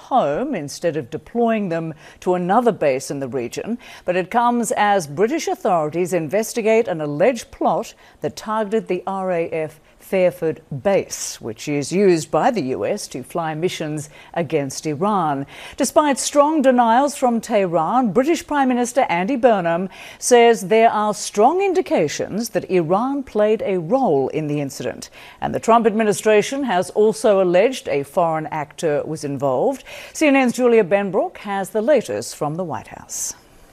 home instead of deploying them to another base in the region. But it comes as British authorities investigate an alleged plot that targeted the RAF Fairford base, which is used by the US to fly missions against Iran. Despite strong denials from Tehran, British Prime Minister Andy Burnham says there are strong indications that Iran played a role in the incident. And the Trump administration has also alleged a foreign actor was involved. CNN's Julia Benbrook has the latest from the White House.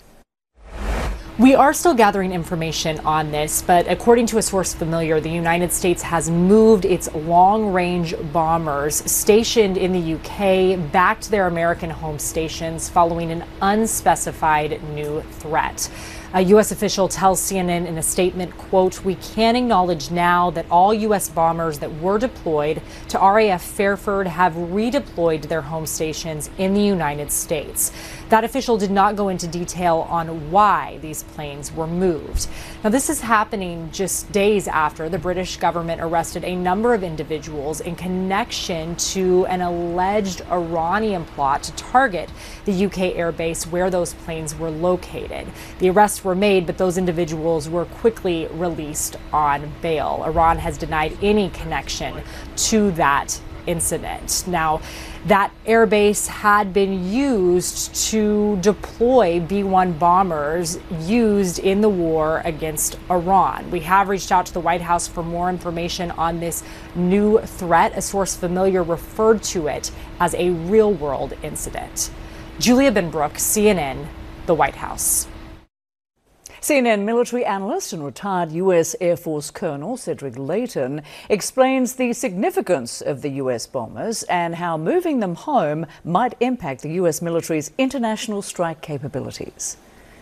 We are still gathering information on this, but according to a source familiar, the United States has moved its long-range bombers stationed in the UK back to their American home stations following an unspecified new threat. A U.S. official tells CNN in a statement, quote, "We can acknowledge now that all U.S. bombers that were deployed to RAF Fairford have redeployed to their home stations in the United States." That official did not go into detail on why these planes were moved. Now, this is happening just days after the British government arrested a number of individuals in connection to an alleged Iranian plot to target the UK airbase where those planes were located. The arrests were made, but those individuals were quickly released on bail. Iran has denied any connection to that incident. Now, that airbase had been used to deploy B-1 bombers used in the war against Iran. We have reached out to the White House for more information on this new threat. A source familiar referred to it as a real-world incident. Julia Benbrook, CNN, the White House. CNN military analyst and retired US Air Force Colonel Cedric Leighton explains the significance of the US bombers and how moving them home might impact the US military's international strike capabilities.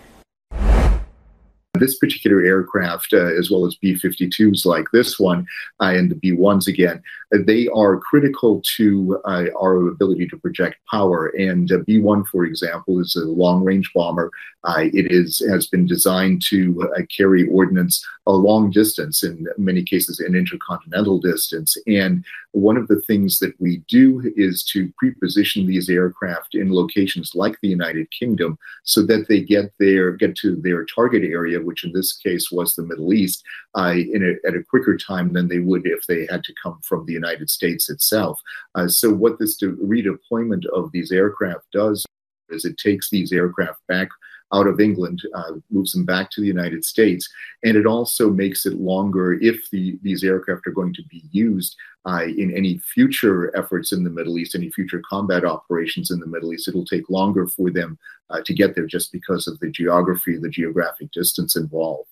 This particular aircraft, as well as B-52s like this one, and the B-1s again, they are critical to our ability to project power. And B-1, for example, is a long-range bomber. It has been designed to carry ordnance a long distance, in many cases an intercontinental distance. And one of the things that we do is to pre-position these aircraft in locations like the United Kingdom so that they get to their target area, which in this case was the Middle East, at a quicker time than they would if they had to come from the United States itself. So what this redeployment of these aircraft does is it takes these aircraft back out of England, moves them back to the United States, and it also makes it longer if these aircraft are going to be used in any future efforts in the Middle East, any future combat operations in the Middle East. It'll take longer for them to get there just because of the geography, the geographic distance involved.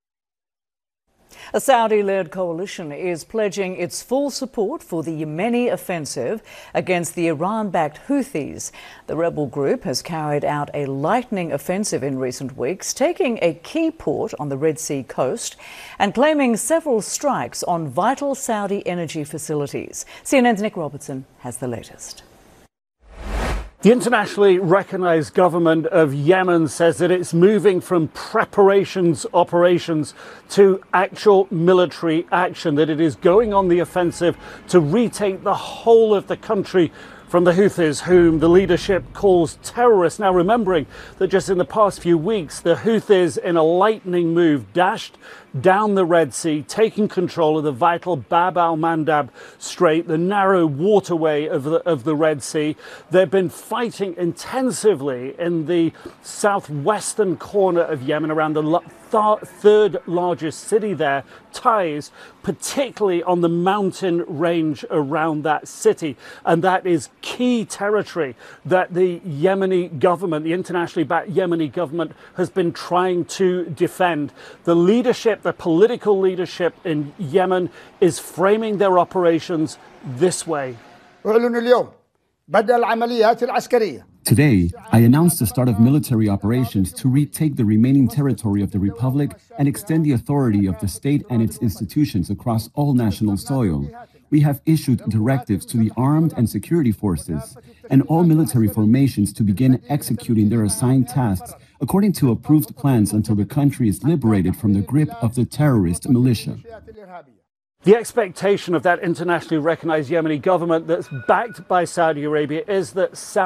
A Saudi-led coalition is pledging its full support for the Yemeni offensive against the Iran-backed Houthis. The rebel group has carried out a lightning offensive in recent weeks, taking a key port on the Red Sea coast and claiming several strikes on vital Saudi energy facilities. CNN's Nick Robertson has the latest. The internationally recognized government of Yemen says that it's moving from operations to actual military action, that it is going on the offensive to retake the whole of the country from the Houthis, whom the leadership calls terrorists. Now, remembering that just in the past few weeks, the Houthis, in a lightning move, dashed down the Red Sea, taking control of the vital Bab al-Mandab Strait, the narrow waterway of the Red Sea. They've been fighting intensively in the southwestern corner of Yemen, around the third largest city there, Taiz, particularly on the mountain range around that city. And that is key territory that the Yemeni government, the internationally backed Yemeni government, has been trying to defend. The leadership, the political leadership in Yemen, is framing their operations this way. Today, I announced the start of military operations to retake the remaining territory of the Republic and extend the authority of the state and its institutions across all national soil. We have issued directives to the armed and security forces and all military formations to begin executing their assigned tasks according to approved plans until the country is liberated from the grip of the terrorist militia. The expectation of that internationally recognized Yemeni government that's backed by Saudi Arabia is that